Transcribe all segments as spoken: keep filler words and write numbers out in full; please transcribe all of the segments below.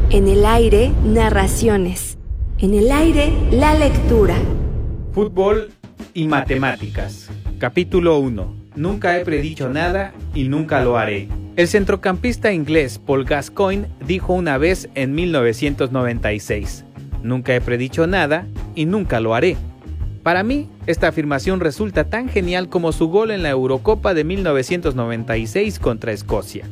En el aire, narraciones. En el aire, la lectura. Fútbol y matemáticas. Capítulo uno. Nunca he predicho nada y nunca lo haré. El centrocampista inglés Paul Gascoigne dijo una vez en mil novecientos noventa y seis: nunca he predicho nada y nunca lo haré. Para mí, esta afirmación resulta tan genial como su gol en la Eurocopa de mil novecientos noventa y seis contra Escocia.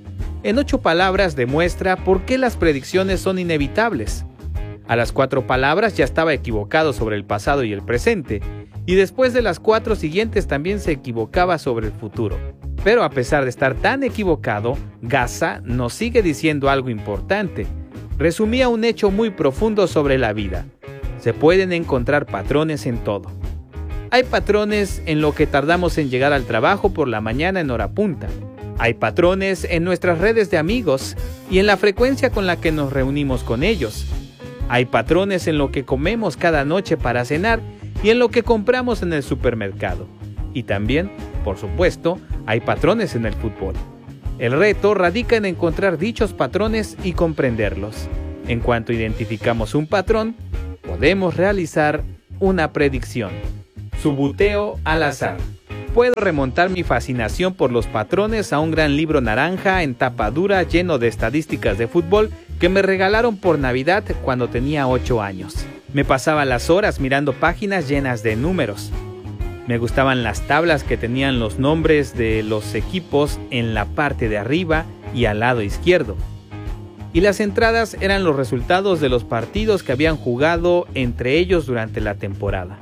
En ocho palabras demuestra por qué las predicciones son inevitables. A las cuatro palabras ya estaba equivocado sobre el pasado y el presente, y después de las cuatro siguientes también se equivocaba sobre el futuro. Pero a pesar de estar tan equivocado, Gaza nos sigue diciendo algo importante. Resumía un hecho muy profundo sobre la vida. Se pueden encontrar patrones en todo. Hay patrones en lo que tardamos en llegar al trabajo por la mañana en hora punta. Hay patrones en nuestras redes de amigos y en la frecuencia con la que nos reunimos con ellos. Hay patrones en lo que comemos cada noche para cenar y en lo que compramos en el supermercado. Y también, por supuesto, hay patrones en el fútbol. El reto radica en encontrar dichos patrones y comprenderlos. En cuanto identificamos un patrón, podemos realizar una predicción. Subuteo al azar. Puedo remontar mi fascinación por los patrones a un gran libro naranja en tapa dura lleno de estadísticas de fútbol que me regalaron por Navidad cuando tenía ocho años. Me pasaba las horas mirando páginas llenas de números. Me gustaban las tablas que tenían los nombres de los equipos en la parte de arriba y al lado izquierdo. Y las entradas eran los resultados de los partidos que habían jugado entre ellos durante la temporada.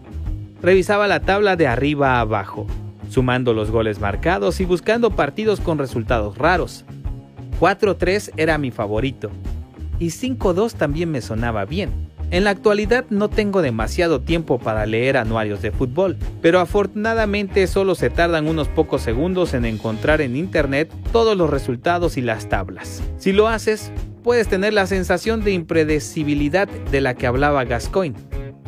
Revisaba la tabla de arriba a abajo, sumando los goles marcados y buscando partidos con resultados raros. cuatro tres era mi favorito, y cinco dos también me sonaba bien. En la actualidad no tengo demasiado tiempo para leer anuarios de fútbol, pero afortunadamente solo se tardan unos pocos segundos en encontrar en internet todos los resultados y las tablas. Si lo haces, puedes tener la sensación de impredecibilidad de la que hablaba Gascoigne.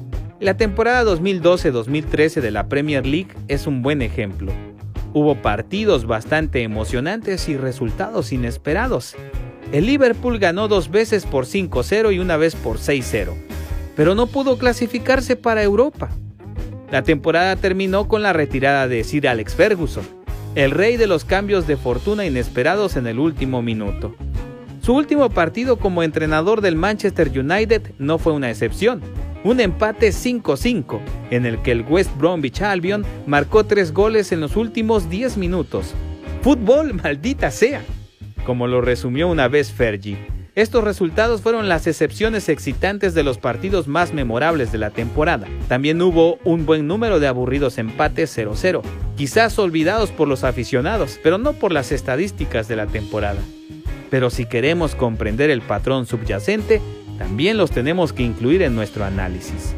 La temporada dos mil doce dos mil trece de la Premier League es un buen ejemplo. Hubo partidos bastante emocionantes y resultados inesperados. El Liverpool ganó dos veces por cinco cero y una vez por seis cero, pero no pudo clasificarse para Europa. La temporada terminó con la retirada de Sir Alex Ferguson, el rey de los cambios de fortuna inesperados en el último minuto. Su último partido como entrenador del Manchester United no fue una excepción. Un empate cinco cinco, en el que el West Bromwich Albion marcó tres goles en los últimos diez minutos. ¡Fútbol, maldita sea!, como lo resumió una vez Fergie. Estos resultados fueron las excepciones excitantes de los partidos más memorables de la temporada. También hubo un buen número de aburridos empates cero cero, quizás olvidados por los aficionados, pero no por las estadísticas de la temporada. Pero si queremos comprender el patrón subyacente, también los tenemos que incluir en nuestro análisis.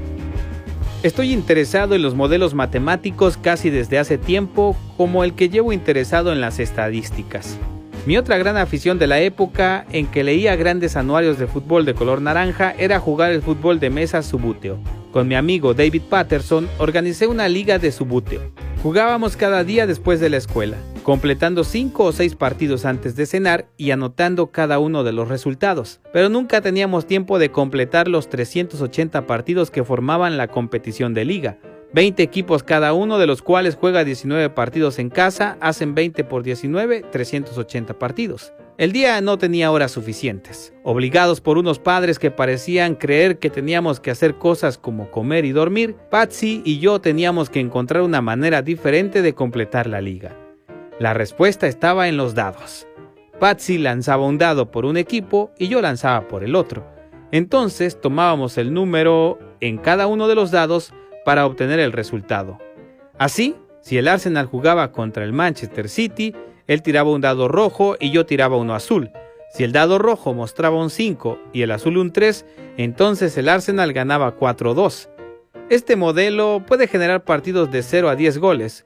Estoy interesado en los modelos matemáticos casi desde hace tiempo, como el que llevo interesado en las estadísticas. Mi otra gran afición de la época en que leía grandes anuarios de fútbol de color naranja era jugar el fútbol de mesa subúteo. Con mi amigo David Patterson organicé una liga de subúteo. Jugábamos cada día después de la escuela, completando cinco o seis partidos antes de cenar y anotando cada uno de los resultados. Pero nunca teníamos tiempo de completar los trescientos ochenta partidos que formaban la competición de liga. veinte equipos cada uno, de los cuales juega diecinueve partidos en casa, hacen veinte por diecinueve, trescientos ochenta partidos. El día no tenía horas suficientes. Obligados por unos padres que parecían creer que teníamos que hacer cosas como comer y dormir, Patsy y yo teníamos que encontrar una manera diferente de completar la liga. La respuesta estaba en los dados. Patsy lanzaba un dado por un equipo y yo lanzaba por el otro. Entonces tomábamos el número en cada uno de los dados para obtener el resultado. Así, si el Arsenal jugaba contra el Manchester City, él tiraba un dado rojo y yo tiraba uno azul. Si el dado rojo mostraba un cinco y el azul un tres, entonces el Arsenal ganaba cuatro dos. Este modelo puede generar partidos de cero a diez goles.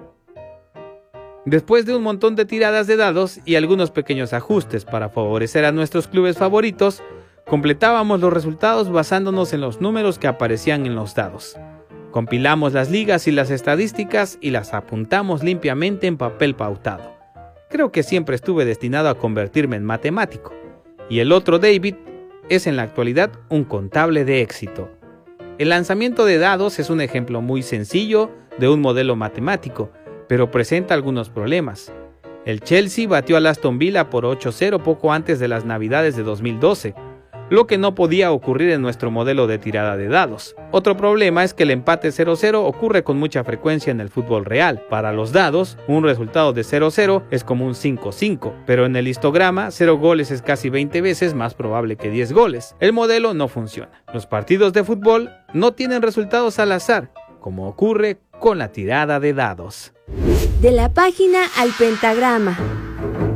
Después de un montón de tiradas de dados y algunos pequeños ajustes para favorecer a nuestros clubes favoritos, completábamos los resultados basándonos en los números que aparecían en los dados. Compilamos las ligas y las estadísticas y las apuntamos limpiamente en papel pautado. Creo que siempre estuve destinado a convertirme en matemático. y el otro, David, es en la actualidad un contable de éxito. El lanzamiento de dados es un ejemplo muy sencillo de un modelo matemático, pero presenta algunos problemas. El Chelsea batió al Aston Villa por ocho cero poco antes de las Navidades de dos mil doce, lo que no podía ocurrir en nuestro modelo de tirada de dados. Otro problema es que el empate cero cero ocurre con mucha frecuencia en el fútbol real. Para los dados, un resultado de cero cero es como un cinco cinco, pero en el histograma, cero goles es casi veinte veces más probable que diez goles. El modelo no funciona. Los partidos de fútbol no tienen resultados al azar, como ocurre con la tirada de dados. De la página al pentagrama.